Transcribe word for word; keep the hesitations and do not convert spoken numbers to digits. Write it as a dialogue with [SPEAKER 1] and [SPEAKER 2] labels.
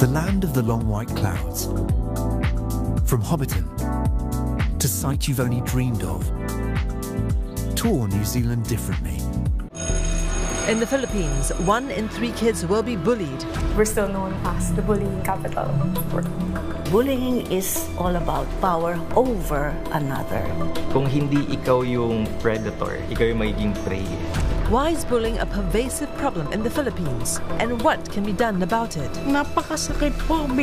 [SPEAKER 1] the land of the long white clouds. From Hobbiton to sight you've only dreamed of. Tour New Zealand differently.
[SPEAKER 2] In the Philippines, one in three kids will be bullied.
[SPEAKER 3] We're still known as the bullying capital.
[SPEAKER 4] Bullying is all about power over another.
[SPEAKER 5] Kung hindi ikaw yung predator, ikaw yung magiging prey.
[SPEAKER 2] Why is bullying a pervasive problem in the Philippines? And what can be done about it?
[SPEAKER 6] Napakasakit po.